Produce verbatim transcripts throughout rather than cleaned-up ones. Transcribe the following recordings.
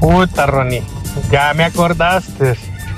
Puta, Ronnie, ya me acordaste.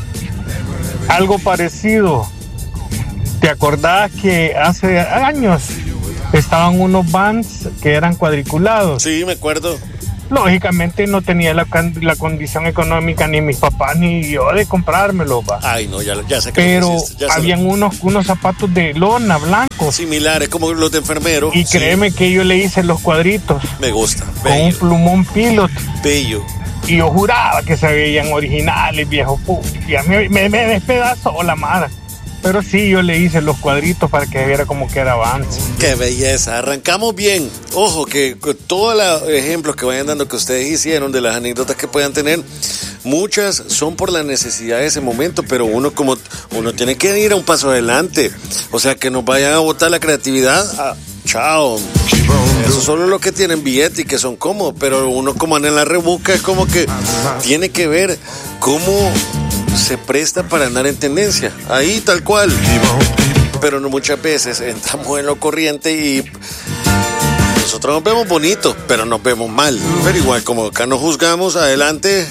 Algo parecido. ¿Te acordás que hace años estaban unos vans que eran cuadriculados? Sí, me acuerdo. Lógicamente no tenía la, la condición económica ni mis papás ni yo de comprármelo, va. Ay, no, ya, ya sé que Pero lo hiciste, ya habían lo... unos, unos zapatos de lona blancos. Similares, como los de enfermero. Y sí. Créeme que yo le hice los cuadritos. Me gusta. Bello. Con un plumón Pilot. Bello. Y yo juraba que se veían originales, viejo. Y a mí me, me despedazó la madre. Pero sí, yo le hice los cuadritos para que viera como que era avance. ¡Qué belleza! Arrancamos bien. Ojo, que todos los ejemplos que vayan dando que ustedes hicieron, de las anécdotas que puedan tener, muchas son por la necesidad de ese momento, pero uno como uno tiene que ir a un paso adelante. O sea, que nos vayan a botar la creatividad. Ah, chao. Eso solo los que tienen billete y que son cómodos, pero uno como anda en la rebusca es como que tiene que ver cómo se presta para andar en tendencia, ahí tal cual. Pero no, muchas veces entramos en lo corriente y nosotros nos vemos bonitos, pero nos vemos mal. Pero igual, como acá nos juzgamos, adelante.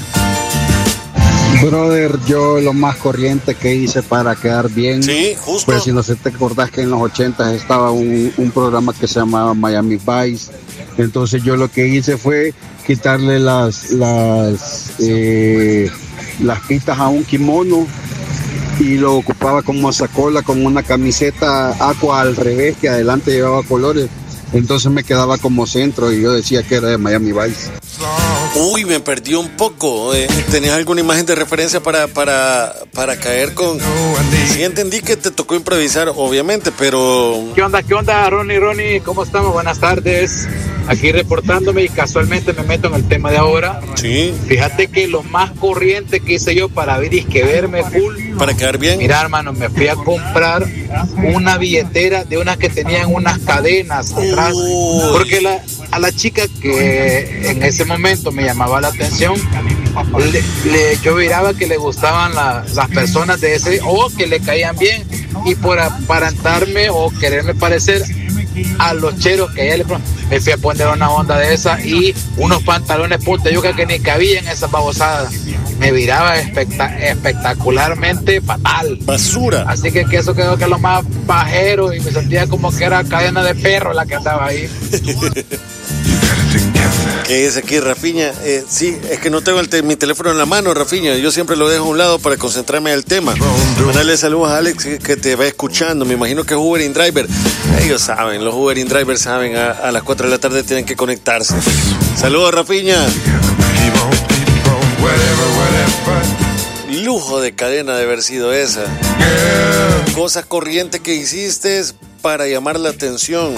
Brother, yo lo más corriente que hice para quedar bien, sí, justo. Pues si no se te acordás que en los ochentas estaba un, un programa que se llamaba Miami Vice. Entonces yo lo que hice fue quitarle las las eh, las pitas a un kimono y lo ocupaba como sacola con una camiseta aqua al revés que adelante llevaba colores. Entonces me quedaba como centro y yo decía que era de Miami Vice. Uy, me perdí un poco. Eh, ¿Tenías alguna imagen de referencia para, para, para caer con...? Sí, entendí que te tocó improvisar, obviamente, pero... ¿Qué onda, qué onda, Ronnie, Ronnie? ¿Cómo estamos? Buenas tardes. Aquí reportándome y casualmente me meto en el tema de ahora. Sí. Fíjate que lo más corriente que hice yo para ver y que verme full... Para quedar bien. Mira, hermano, me fui a comprar una billetera de unas que tenían unas cadenas atrás. Uy. Porque la... a la chica que en ese momento me llamaba la atención, le, le, yo miraba que le gustaban la, las personas de ese, o que le caían bien, y por aparentarme o quererme parecer a los cheros que ella le me fui a poner una onda de esa y unos pantalones punta yuca que ni cabían esas babosadas. Me viraba espectac- espectacularmente fatal. Basura. Así que, que eso quedó que lo más bajero y me sentía como que era cadena de perro la que andaba ahí. ¿Qué es aquí, Rafiña? Eh, sí, es que no tengo el te- mi teléfono en la mano, Rafiña. Yo siempre lo dejo a un lado para concentrarme en el tema. Mandale saludos a Alex que, que te va escuchando. Me imagino que es Uber in Driver. Ellos saben, los Uber in Driver saben. A, a las cuatro de la tarde tienen que conectarse. Saludos, Rafiña. Lujo de cadena de haber sido esa. Cosas corrientes que hiciste para llamar la atención.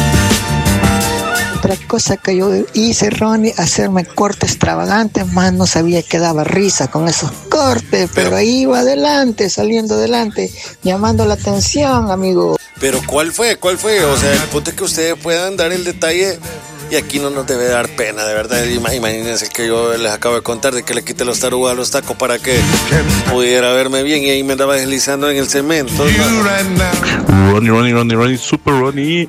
Otra cosa que yo hice, Ronnie, hacerme cortes extravagantes, más no sabía que daba risa con esos cortes, pero, pero ahí iba adelante, saliendo adelante, llamando la atención, amigo. Pero ¿cuál fue? ¿Cuál fue? O sea, el punto es que ustedes puedan dar el detalle y aquí no nos debe dar pena, de verdad. Imagínense que yo les acabo de contar de que le quité los tarugas a los tacos para que pudiera verme bien y ahí me andaba deslizando en el cemento. Ronnie, Ronnie, Ronnie, Ronnie, Super Ronnie.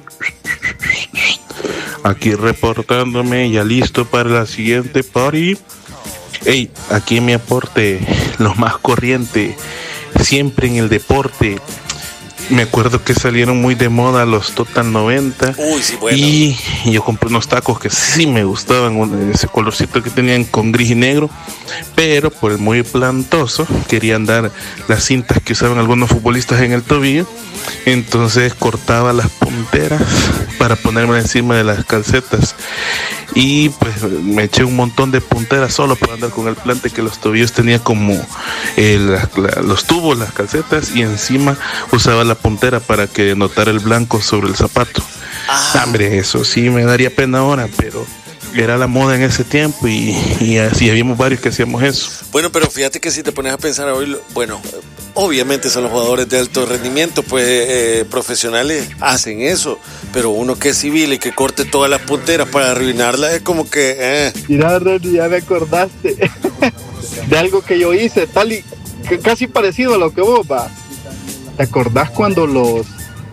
Aquí reportándome, ya listo para la siguiente party. Hey, aquí mi aporte, lo más corriente, siempre en el deporte. Me acuerdo que salieron muy de moda los Total noventa. Uy, sí, bueno. Y yo compré unos tacos que sí me gustaban, ese colorcito que tenían con gris y negro, pero por el muy plantoso querían dar las cintas que usaban algunos futbolistas en el tobillo. Entonces cortaba las punteras para ponerme encima de las calcetas y pues me eché un montón de punteras solo para andar con el plante, que los tobillos tenían como eh, la, la, los tubos, las calcetas, y encima usaba la puntera para que notara el blanco sobre el zapato. Ah. Hombre, eso sí me daría pena ahora, pero era la moda en ese tiempo y, y así habíamos varios que hacíamos eso. Bueno, pero fíjate que si te pones a pensar hoy, bueno, obviamente son los jugadores de alto rendimiento, pues eh, profesionales hacen eso, pero uno que es civil y que corte todas las punteras para arruinarlas es como que... Eh. Mira, Ronnie, ya me acordaste de algo que yo hice, tal y que casi parecido a lo que vos, va. ¿Te acordás cuando los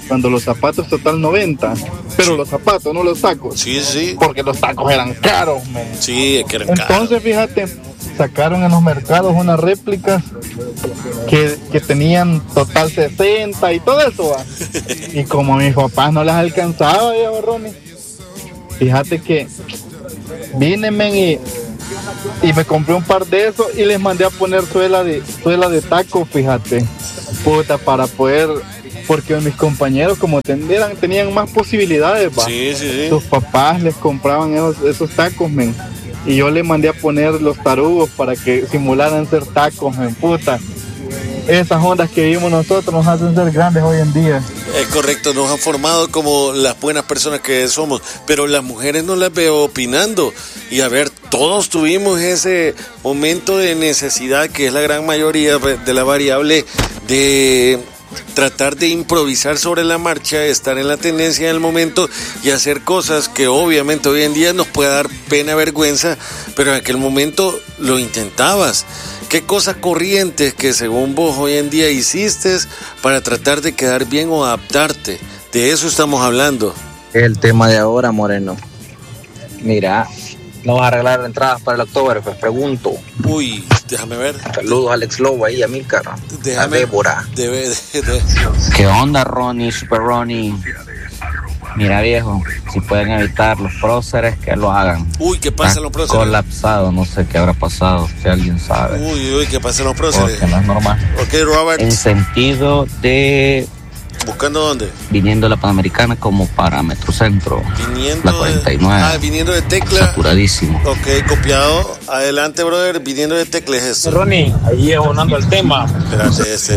cuando los zapatos total noventa, pero los zapatos, no los tacos. Sí, sí. Porque los tacos eran caros, man. Sí, que eran caros. Entonces, fíjate, sacaron en los mercados unas réplicas que, que tenían total sesenta y todo eso, ¿va? Y como a mis papás no las alcanzaba, viejo Ronnie, fíjate que vine, men, y, y me compré un par de esos y les mandé a poner suela de suela de taco, fíjate, puta, para poder, porque mis compañeros como tendieran, tenían más posibilidades, ¿va? Sí, sí, sí. Sus papás les compraban esos, esos tacos, men. Y yo le mandé a poner los tarugos para que simularan ser tacos, en puta. Esas ondas que vimos nosotros nos hacen ser grandes hoy en día. Es correcto, nos han formado como las buenas personas que somos, pero las mujeres no las veo opinando. Y a ver, todos tuvimos ese momento de necesidad, que es la gran mayoría de la variable, de tratar de improvisar sobre la marcha, estar en la tendencia del momento y hacer cosas que obviamente hoy en día nos puede dar pena, vergüenza, pero en aquel momento lo intentabas. ¿Qué cosas corrientes que según vos hoy en día hiciste para tratar de quedar bien o adaptarte? De eso estamos hablando. El tema de ahora, Moreno. Mira, no vas a arreglar entradas para el octubre, pues pregunto. Uy, déjame ver. Saludos a Alex Lobo ahí, a Milcar, a Débora. Debe, de, de. ¿Qué onda, Ronnie, Super Ronnie? Mira, viejo, si pueden evitar los próceres, que lo hagan. Uy, ¿qué pasa en los próceres? Colapsado, no sé qué habrá pasado, si alguien sabe. Uy, uy, ¿qué pasa en los próceres? Porque no es normal. Ok, Robert. En sentido de... ¿Buscando dónde? Viniendo de la Panamericana como para Metrocentro. Viniendo la cuarenta y nueve. De, ah, viniendo de Tecla. Saturadísimo. Ok, copiado. Adelante, brother. Viniendo de Tecla es esto. Ronnie, ahí abonando el tema. Espérate, ese.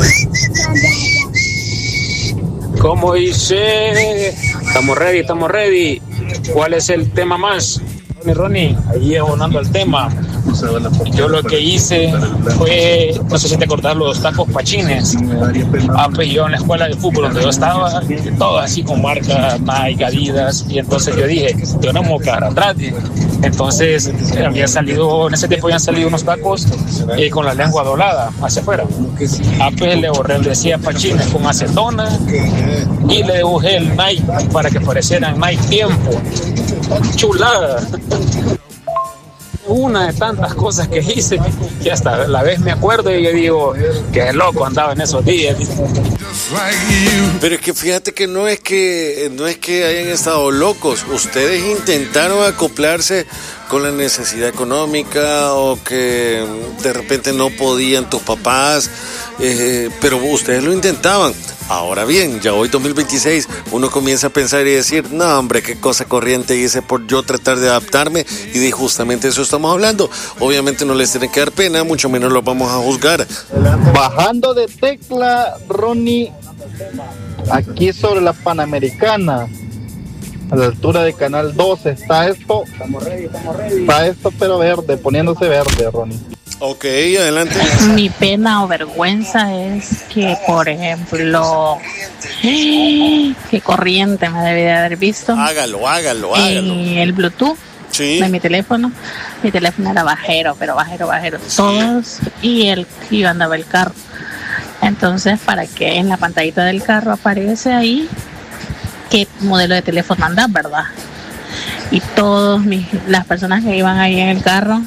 ¿Cómo dice? Estamos ready, estamos ready. ¿Cuál es el tema más? Ronnie, Ronnie, ahí abonando el tema. Yo lo que hice fue, no sé si te acordás, los tacos pachines. Ah, pues yo en la escuela de fútbol donde yo estaba, todo así con marcas, Nike, Adidas, y entonces yo dije, yo no me voy a quedar atrás. Entonces había salido, en ese tiempo habían salido unos tacos eh, con la lengua doblada hacia afuera. Ah, pues le borré, le decía pachines con acetona y le dibujé el Nike para que parecieran Nike Tiempo. Chulada. Una de tantas cosas que hice que hasta la vez me acuerdo y yo digo, qué loco andaba en esos días. Pero es que fíjate que no es que no es que hayan estado locos, ustedes intentaron acoplarse con la necesidad económica o que de repente no podían tus papás, eh, pero ustedes lo intentaban. Ahora bien, ya hoy dos mil veintiséis uno comienza a pensar y decir, no hombre, qué cosa corriente hice por yo tratar de adaptarme, y de justamente eso estamos hablando. Obviamente no les tiene que dar pena, mucho menos los vamos a juzgar. Bajando de Tecla, Ronnie, aquí sobre la Panamericana, a la altura de Canal doce, está esto, está esto pero verde, poniéndose verde, Ronnie. Ok, adelante. Mi pena o vergüenza es que, por ejemplo, qué corriente me debí de haber visto. Hágalo, hágalo, hágalo. Eh, el Bluetooth sí. de mi teléfono. Mi teléfono era bajero, pero bajero, bajero. Sí. Todos. Y el y andaba el carro. Entonces, para que en la pantallita del carro aparece ahí qué modelo de teléfono anda, ¿verdad? Y todos mis, las personas que iban ahí en el carro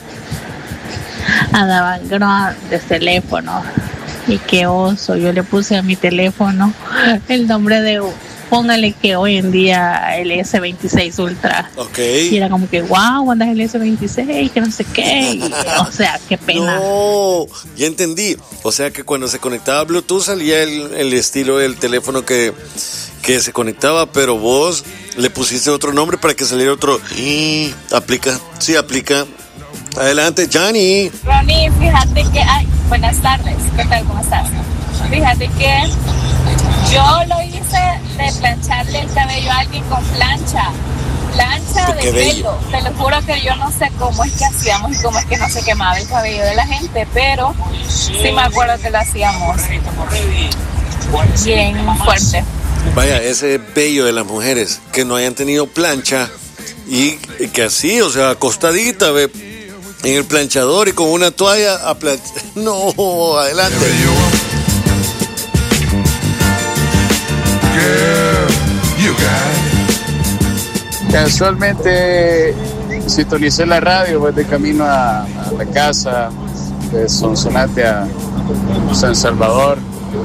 andaban grandes teléfonos. Y qué oso, yo le puse a mi teléfono el nombre de, póngale que hoy en día el ese veintiséis Ultra. Okay. Y era como que, wow, andas el ese veintiséis, que no sé qué. Y, o sea, qué pena. No, ya entendí. O sea que cuando se conectaba a Bluetooth salía el, el estilo del teléfono que, que se conectaba, pero vos le pusiste otro nombre para que saliera otro. Y aplica, sí aplica. Adelante, Johnny. Ronnie, fíjate que... Ay, buenas tardes. ¿Qué tal? ¿Cómo estás? Fíjate que yo lo hice de plancharle el cabello a alguien con plancha. Plancha de pelo. Te lo juro que yo no sé cómo es que hacíamos y cómo es que no se quemaba el cabello de la gente, pero sí me acuerdo que lo hacíamos bien fuerte. Vaya, ese bello de las mujeres que no hayan tenido plancha y, y que así, o sea, acostadita, ve, en el planchador y con una toalla a planchar. No, adelante. Yeah. Casualmente sintonicé la radio, voy de camino a, a la casa de Sonsonate a San Salvador.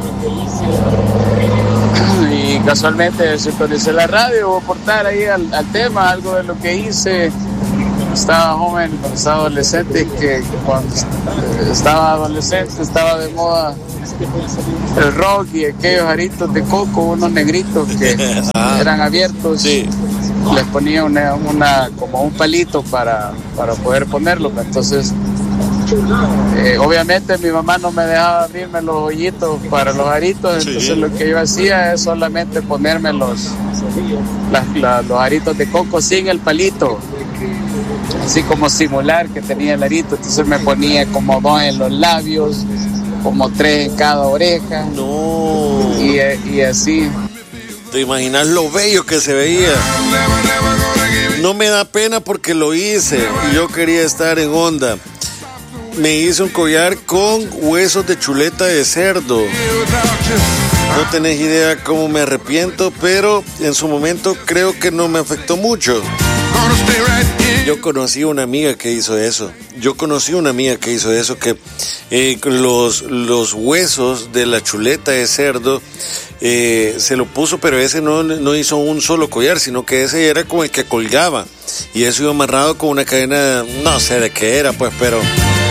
Y casualmente sintonicé la voy a aportar ahí al, al tema, algo de lo que hice. Estaba joven, cuando estaba adolescente, que cuando estaba adolescente estaba de moda el rock y aquellos aritos de coco, unos negritos que eran abiertos. Sí. Les ponía una, una como un palito para, para poder ponerlo. Entonces, eh, obviamente mi mamá no me dejaba abrirme los hoyitos para los aritos, entonces sí. Lo que yo hacía es solamente ponerme los, las, la, los aritos de coco sin el palito, así como simular que tenía el arito. Entonces me ponía como dos en los labios, como tres en cada oreja. No. Y, y así. ¿Te imaginas lo bello que se veía? No me da pena porque lo hice y yo quería estar en onda. Me hice un collar con huesos de chuleta de cerdo. No tenés idea cómo me arrepiento, pero en su momento creo que no me afectó mucho. Yo conocí una amiga que hizo eso. Yo conocí una amiga que hizo eso, que eh, los, los huesos de la chuleta de cerdo eh, se lo puso, pero ese no, no hizo un solo collar, sino que ese era como el que colgaba. Y eso iba amarrado con una cadena, no sé de qué era, pues, pero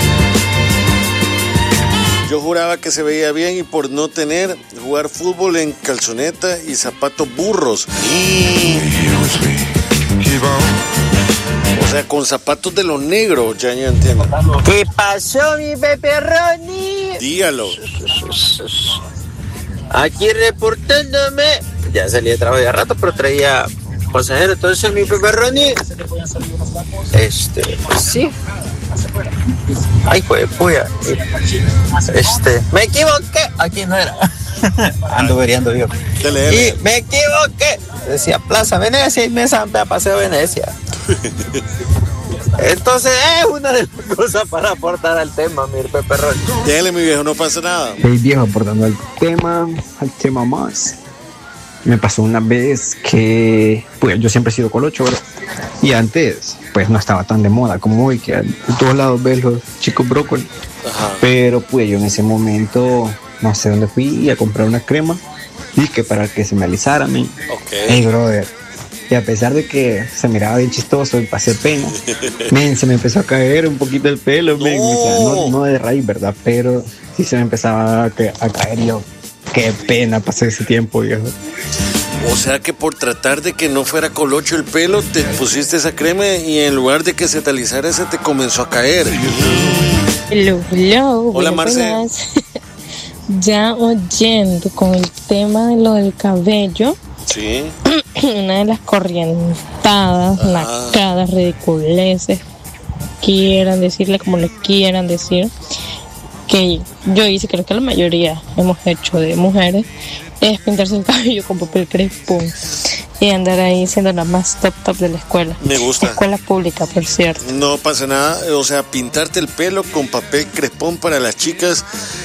yo juraba que se veía bien y por no tener, jugar fútbol en calzoneta y zapatos burros. O sea, con zapatos de los negros, ya ya entiendo. ¿Qué pasó, mi pepperoni? Dígalo. Aquí reportándome. Ya salí de trabajo de rato, pero traía pasajero. Entonces, mi pepperoni. Este, pues sí. Ay, pues, puya. Este, me equivoqué. Aquí no era. Ando veriando yo. Y me equivoqué. Decía Plaza Venecia y me zampé a Paseo Venecia. Entonces es una de las cosas para aportar al tema, mi peperrón. Dale, mi viejo, no pasa nada. El viejo aportando al tema, al tema más. Me pasó una vez que, pues yo siempre he sido colocho, ¿verdad? Y antes, pues no estaba tan de moda como hoy, que en todos lados ves los chicos brócoli. Ajá. Pero pues yo en ese momento, no sé dónde fui a comprar una crema y que para que se me alisara a mí. Okay. Hey, brother. Y a pesar de que se miraba bien chistoso y pasé pena, men, se me empezó a caer un poquito el pelo, men. O sea, no, no de raíz, ¿verdad? Pero sí se me empezaba a, ca- a caer y yo, qué pena pasé ese tiempo, viejo. O sea que por tratar de que no fuera colocho el pelo, te pusiste esa crema y en lugar de que se te alisara, se te comenzó a caer. Hello, hello. Hola, Marce. Ya oyendo con el tema de lo del cabello. Sí. Una de las corrientadas, nacadas, ridiculeces, quieran decirle como le quieran decir, que yo hice, creo que la mayoría hemos hecho de mujeres, es pintarse el cabello con papel crespo y andar ahí siendo la más top top de la escuela. Me gusta. Escuela pública, por cierto. No pasa nada, o sea, pintarte el pelo con papel crespón para las chicas.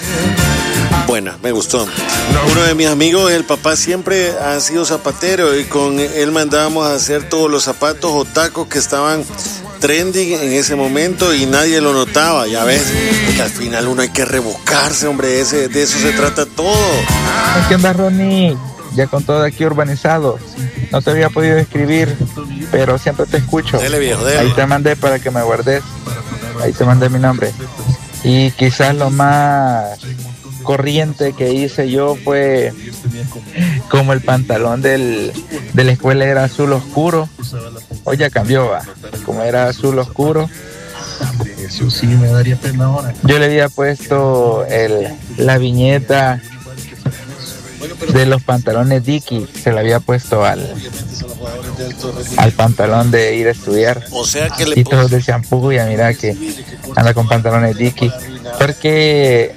Buena, me gustó. Uno de mis amigos, el papá siempre ha sido zapatero y con él mandábamos a hacer todos los zapatos o tacos que estaban trending en ese momento y nadie lo notaba. Ya ves, que al final uno hay que rebuscarse, hombre, ese, de eso se trata todo. ¿Qué onda, Ronnie? Ya con todo aquí urbanizado. No te había podido escribir, pero siempre te escucho. Dele, viejo, dele. Ahí te mandé para que me guardes. Ahí te mandé mi nombre. Y quizás lo más corriente que hice yo fue como el pantalón del, de la escuela era azul oscuro. Hoy ya cambió, va. Como era azul oscuro, eso sí me daría pena ahora. yo le había puesto el, la viñeta de los pantalones Dickie, se la había puesto al al pantalón de ir a estudiar. O sea que le y todos decían, puya, mira que anda con pantalones Dickie, porque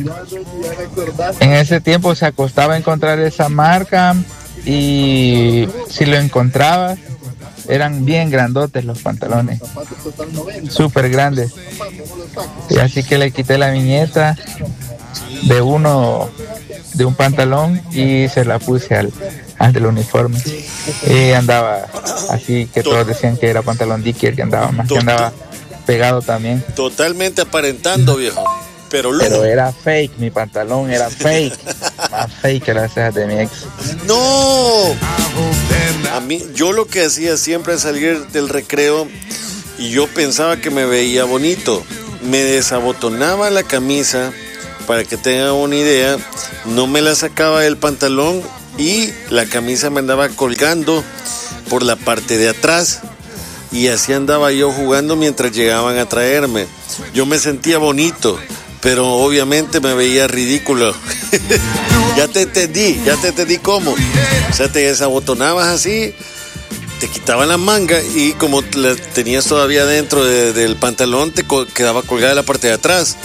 en ese tiempo se costaba encontrar esa marca y si lo encontrabas eran bien grandotes los pantalones, súper grandes. Y así que le quité la viñeta de uno de un pantalón y se la puse al, antes del uniforme. Y andaba así que todos decían que era pantalón Dickie, que andaba más, que andaba pegado también. Totalmente aparentando, viejo. Pero, Pero era fake, mi pantalón era fake. Más fake que las cejas de mi ex. ¡No! A mí, yo lo que hacía siempre al salir del recreo y yo pensaba que me veía bonito, me desabotonaba la camisa, para que tengan una idea, no me la sacaba del pantalón y la camisa me andaba colgando por la parte de atrás y así andaba yo jugando mientras llegaban a traerme. Yo me sentía bonito, pero obviamente me veía ridículo. Ya te entendí, ya te entendí cómo. O sea, te desabotonabas así, te quitaban la manga y como la tenías todavía dentro de, del pantalón, te co- quedaba colgada la parte de atrás.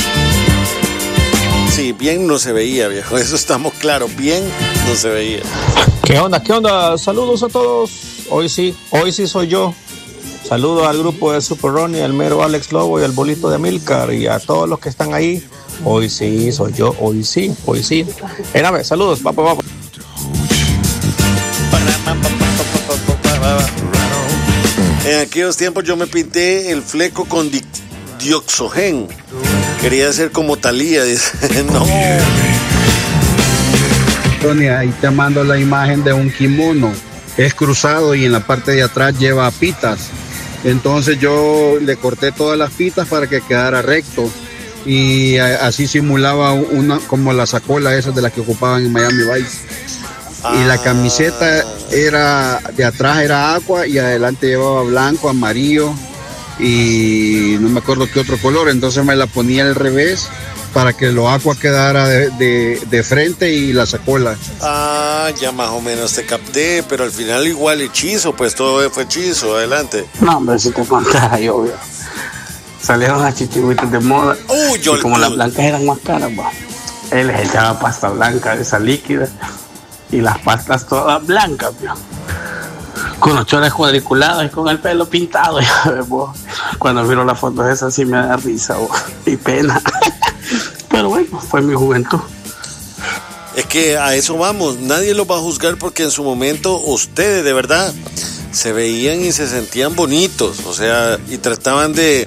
Sí, bien no se veía, viejo, eso estamos claros, bien no se veía. ¿Qué onda? ¿Qué onda? Saludos a todos. Hoy sí, hoy sí soy yo. Saludos al grupo de Super Ronnie, al mero Alex Lobo y al bolito de Milcar y a todos los que están ahí. Hoy sí soy yo, hoy sí, hoy sí. En ave, saludos, papá, papá. En aquellos tiempos yo me pinté el fleco con di- dioxogen. Quería ser como Talía, dice. No. Tony, ahí te mando la imagen de un kimono. Es cruzado y en la parte de atrás lleva pitas. Entonces yo le corté todas las pitas para que quedara recto. Y a- así simulaba una como la sacola esas de las que ocupaban en Miami Vice. Y la camiseta era de atrás era agua y adelante llevaba blanco, amarillo y no me acuerdo qué otro color. Entonces me la ponía al revés para que lo agua quedara de, de, de frente y la sacola. Ah, ya más o menos te capté, pero al final igual hechizo, pues todo fue hechizo, adelante. No, hombre, si te contara yo, obvio. Salieron las chichigüitas de moda. Uy, yo y como las blancas eran más caras, bah, él les echaba pasta blanca, esa líquida, y las pastas todas blancas, bah, con los chores cuadriculados y con el pelo pintado. Ya ves, bah. Cuando miro las fotos esas sí me da risa bah, y pena. Pero bueno, fue mi juventud. Es que a eso vamos, nadie los va a juzgar porque en su momento ustedes de verdad se veían y se sentían bonitos, o sea, y trataban de,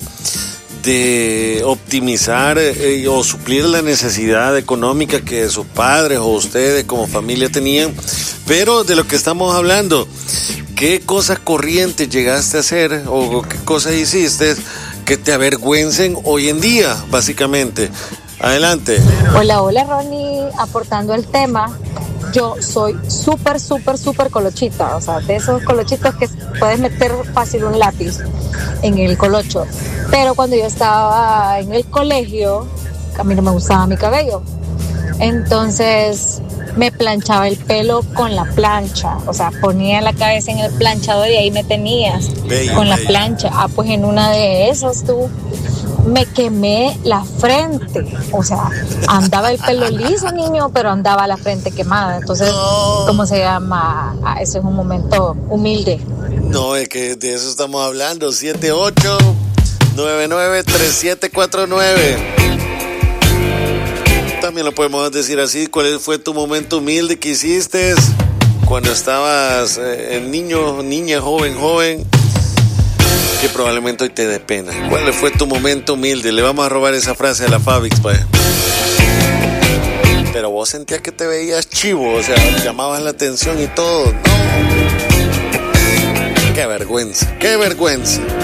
de optimizar eh, o suplir la necesidad económica que sus padres o ustedes como familia tenían. Pero de lo que estamos hablando, ¿qué cosas corrientes llegaste a hacer o qué cosas hiciste que te avergüencen hoy en día, básicamente? Adelante. Hola, hola Ronnie, aportando el tema, yo soy súper, súper, súper colochita, o sea, de esos colochitos que puedes meter fácil un lápiz en el colocho, pero cuando yo estaba en el colegio, a mí no me gustaba mi cabello, entonces me planchaba el pelo con la plancha, o sea, ponía la cabeza en el planchador y ahí me tenías, bello, con la bello. plancha, ah, pues en una de esas tú... me quemé la frente, o sea, andaba el pelo liso, niño, pero andaba la frente quemada. Entonces, ¿cómo se llama? Ah, ese es un momento humilde. No, es que de eso estamos hablando. siete ocho nueve nueve tres siete cuatro nueve. También lo podemos decir así. ¿Cuál fue tu momento humilde que hiciste cuando estabas eh, niño, niña, joven, joven? Que probablemente hoy te dé pena. ¿Cuál fue tu momento humilde? Le vamos a robar esa frase a la Fabix, pues. Pero vos sentías que te veías chivo, o sea, llamabas la atención y todo. No. Qué vergüenza, qué vergüenza.